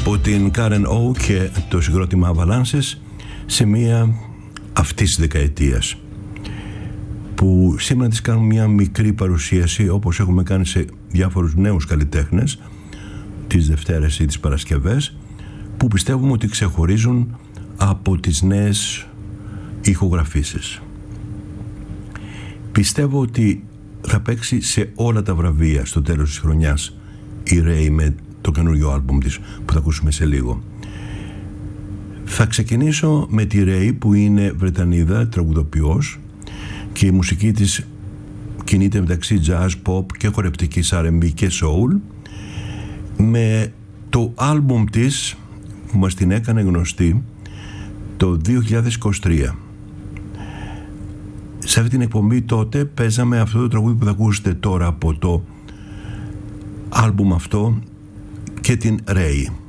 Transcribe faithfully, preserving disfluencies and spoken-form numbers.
από την Karen O και το συγκρότημα Avalanches σε μία αυτής της δεκαετίας, που σήμερα της κάνουμε μια μικρή παρουσίαση, όπως έχουμε κάνει σε διάφορους νέους καλλιτέχνες τις Δευτέρες ή τις Παρασκευές, που πιστεύουμε ότι ξεχωρίζουν από τις νέες ηχογραφήσεις. Πιστεύω ότι θα παίξει σε όλα τα βραβεία στο τέλος της χρονιάς η Ray με το καινούριο άλμπουμ της που θα ακούσουμε σε λίγο. Θα ξεκινήσω με τη Ray, που είναι Βρετανίδα τραγουδοποιός και η μουσική της κινείται μεταξύ jazz, pop και χορευτικής αρ εν μπι και soul, με το άλμπουμ της που μας την έκανε γνωστή το δύο χιλιάδες είκοσι τρία. Σε αυτή την εκπομπή τότε παίζαμε αυτό το τραγούδι που θα ακούσετε τώρα από το άλμπουμ αυτό και την Ray.